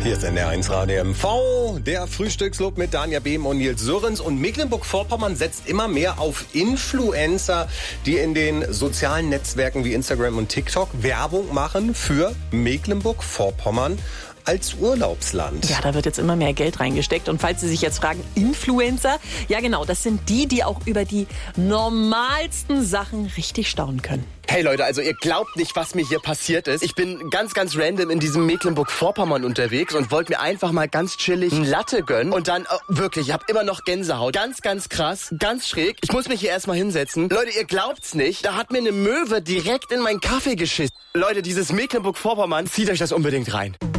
Hier ist NDR1 Radio MV, der Frühstücksclub mit Danja Behm und Nils Sörens. Und Mecklenburg-Vorpommern setzt immer mehr auf Influencer, die in den sozialen Netzwerken wie Instagram und TikTok Werbung machen für Mecklenburg-Vorpommern als Urlaubsland. Ja, da wird jetzt immer mehr Geld reingesteckt. Und falls Sie sich jetzt fragen, Influencer? Ja genau, das sind die auch über die normalsten Sachen richtig staunen können. Hey Leute, also ihr glaubt nicht, was mir hier passiert ist. Ich bin ganz random in diesem Mecklenburg-Vorpommern unterwegs und wollte mir einfach mal ganz chillig ein Latte gönnen. Und dann, wirklich, ich habe immer noch Gänsehaut. Ganz krass, ganz schräg. Ich muss mich hier erstmal hinsetzen. Leute, ihr glaubt's nicht, da hat mir eine Möwe direkt in meinen Kaffee geschissen. Leute, dieses Mecklenburg-Vorpommern, zieht euch das unbedingt rein.